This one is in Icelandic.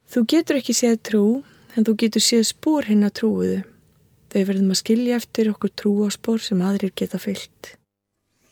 Þú getur ekki séð trú, en þú getur séð spor hinna trúuðu. Þau verðum að skilja eftir okkur trúarspor sem aðrir geta fylgt.